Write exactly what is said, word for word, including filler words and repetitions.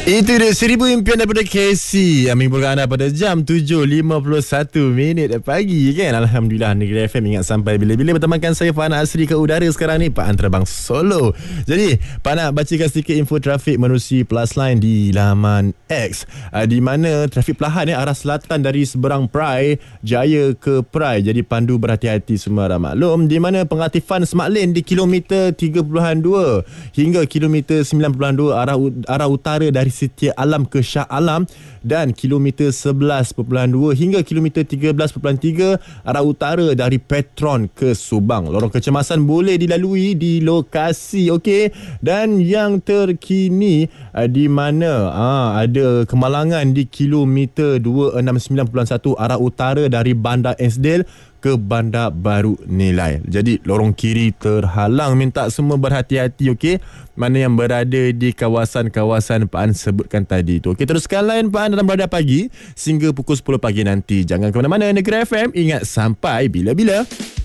Itu dia seribu impian daripada Casey yang menghiburkan anda pada jam tujuh lima puluh satu minit pagi kan. Alhamdulillah Negeri F M ingat sampai bila-bila bertemankan saya Pak Anak Asri ke udara sekarang ni Pak Anterbang Solo. Jadi Pak Anak bacakan sedikit info trafik menerusi Plus Line di laman X, di mana trafik perlahan ya, arah selatan dari seberang Perai Jaya ke Perai. Jadi pandu berhati-hati semua dah maklum. Di mana pengaktifan Smart Lane di kilometer tiga puluh dua hingga kilometer sembilan puluh dua arah arah utara dari Setia Alam ke Shah Alam, dan kilometer sebelas perpuluhan dua hingga kilometer tiga belas perpuluhan tiga arah utara dari Petron ke Subang. Lorong kecemasan boleh dilalui di lokasi, okey. Dan yang terkini di mana ah, ada kemalangan di kilometer dua enam sembilan perpuluhan satu arah utara dari Bandar Esdale ke Bandar Baru Nilai. Jadi lorong kiri terhalang, minta semua berhati-hati, okey. Mana yang berada di kawasan-kawasan Pak An sebutkan tadi tu. Okey, teruskan lain Pak An dalam Berada Pagi sehingga pukul sepuluh pagi nanti. Jangan ke mana-mana, Negeri F M ingat sampai bila-bila.